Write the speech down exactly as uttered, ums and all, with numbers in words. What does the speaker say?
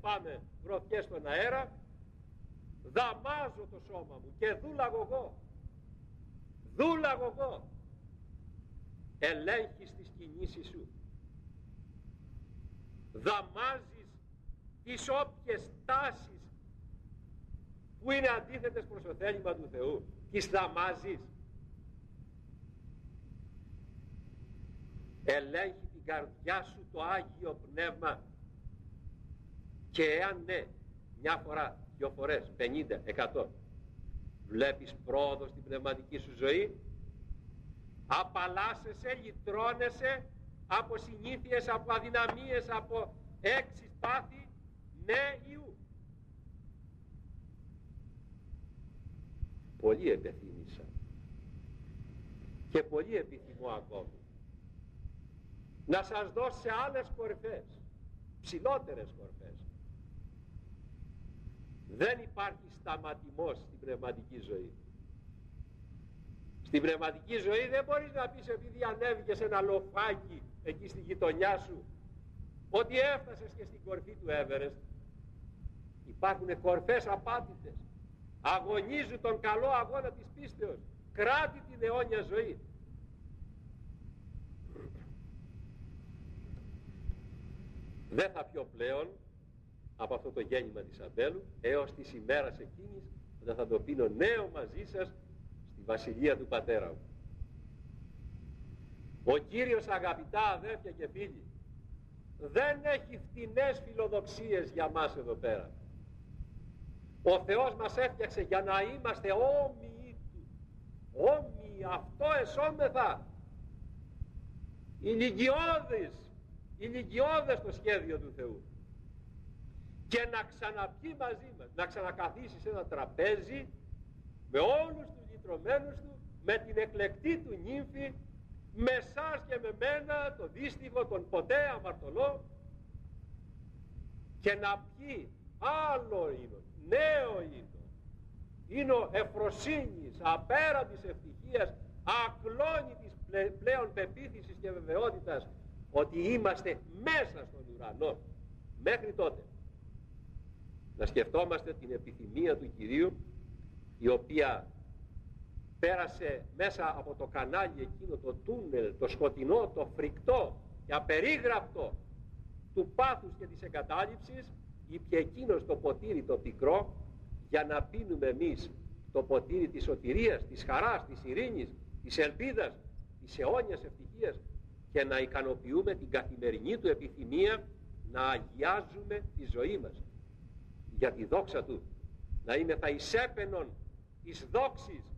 πάμε γροθιές στον αέρα, δαμάζω το σώμα μου και δούλαγω εγώ. Δούλαγω εγώ. Ελέγχεις τις κινήσεις σου. Δαμάζεις τις όποιες τάσεις που είναι αντίθετες προς το θέλημα του Θεού. Τις δαμάζεις. Ελέγχει την καρδιά σου το Άγιο Πνεύμα. Και εάν ναι, μια φορά, δυο φορές, πενήντα, εκατό, βλέπεις πρόοδο στην πνευματική σου ζωή, απαλλάσσεσαι, λυτρώνεσαι από συνήθειες, από αδυναμίες, από έξις πάθη, ναι ή ου. Πολύ επεθύμησα και πολύ επιθυμώ ακόμη να σας δώσω σε άλλες κορυφές, ψηλότερες κορυφές. Δεν υπάρχει σταματημός στην πνευματική ζωή. Στην πνευματική ζωή δεν μπορείς να πεις επειδή ανέβηκες ένα λοφάκι εκεί στη γειτονιά σου ότι έφτασες και στην κορφή του Everest. Υπάρχουν κορφές απάτητες. Αγωνίζουν τον καλό αγώνα της πίστεως. Κράτη την αιώνια ζωή. Δεν θα πιω πλέον από αυτό το γέννημα της Αμπέλου έως της ημέρας εκείνης όταν θα το πίνω νέο μαζί σας στη βασιλεία του πατέρα μου. Ο Κύριος, αγαπητά αδέρφια και φίλοι, δεν έχει φτηνές φιλοδοξίες για μας εδώ πέρα. Ο Θεός μας έφτιαξε για να είμαστε όμοιοι Του. Όμοιοι, αυτό εσώμεθα. Ηλικιώδης, ηλικιώδες το σχέδιο του Θεού. Και να ξαναπιεί μαζί μας, να ξανακαθίσει σε ένα τραπέζι με όλους τους λυτρωμένους του, με την εκλεκτή του νύμφη, με εσάς και με μένα, τον δύστιχο, τον ποτέ αμαρτωλό, και να πιει άλλο ίνο, νέο ίνο, ίνο εφροσύνης, απέραντης ευτυχίας, ακλόνητης πλέον πεποίθησης και βεβαιότητας ότι είμαστε μέσα στον ουρανό. Μέχρι τότε να σκεφτόμαστε την επιθυμία του Κυρίου, η οποία πέρασε μέσα από το κανάλι εκείνο, το τούνελ, το σκοτεινό, το φρικτό και απερίγραπτο του πάθους και της εγκατάλειψης, ήπιε εκείνος το ποτήρι το πικρό για να πίνουμε εμείς το ποτήρι της σωτηρίας, της χαράς, της ειρήνης, της ελπίδας, της αιώνιας ευτυχίας, και να ικανοποιούμε την καθημερινή του επιθυμία να αγιάζουμε τη ζωή μας για τη δόξα του, να είμαι θα εισέπαινον εις δόξης